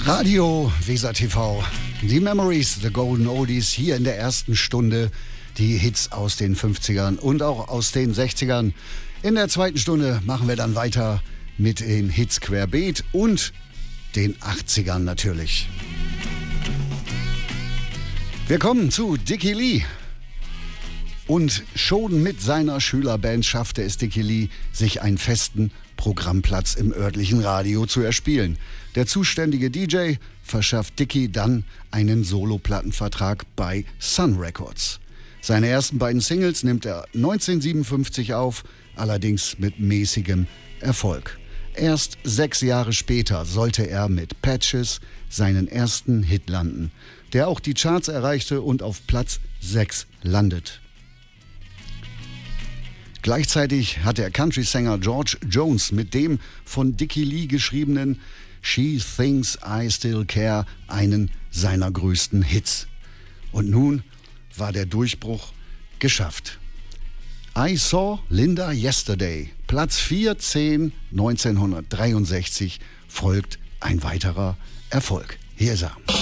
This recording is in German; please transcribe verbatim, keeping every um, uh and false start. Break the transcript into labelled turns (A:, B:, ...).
A: Radio Weser T V, die Memories, the Golden Oldies, hier in der ersten Stunde die Hits aus den fünfzigern und auch aus den sechzigern. In der zweiten Stunde machen wir dann weiter mit den Hits querbeet und den achtzigern natürlich. Wir kommen zu Dicky Lee. Und schon mit seiner Schülerband schaffte es Dicky Lee, sich einen festen Programmplatz im örtlichen Radio zu erspielen. Der zuständige D J verschafft Dicky dann einen Soloplattenvertrag bei Sun Records. Seine ersten beiden Singles nimmt er neunzehnhundertsiebenundfünfzig auf, allerdings mit mäßigem Erfolg. Erst sechs Jahre später sollte er mit Patches seinen ersten Hit landen, der auch die Charts erreichte und auf Platz sechs landet. Gleichzeitig hat der Country-Sänger George Jones mit dem von Dicky Lee geschriebenen She Thinks I Still Care einen seiner größten Hits. Und nun war der Durchbruch geschafft. I Saw Linda Yesterday, Platz vierzehn, neunzehnhundertdreiundsechzig, folgt ein weiterer Erfolg. Hier ist er.